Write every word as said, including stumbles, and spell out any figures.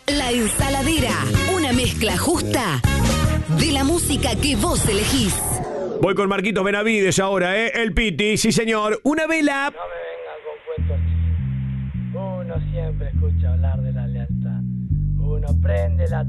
La Ensaladera, una mezcla justa de la música que vos elegís. Voy con Marquitos Benavides ahora, ¿eh? El Piti, sí señor. Una vela. No me vengan con cuentos chinos. Uno siempre escucha hablar de la lealtad. Uno prende la